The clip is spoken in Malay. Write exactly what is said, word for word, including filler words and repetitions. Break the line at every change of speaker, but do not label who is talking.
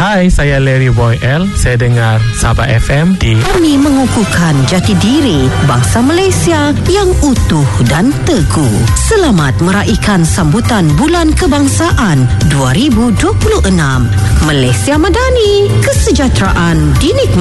Hai, saya Larry Boy L. Saya dengar Sabah F M di...
Kami mengukuhkan jati diri bangsa Malaysia yang utuh dan teguh. Selamat meraihkan sambutan Bulan Kebangsaan dua ribu dua puluh enam. Malaysia Madani, kesejahteraan dinikmati.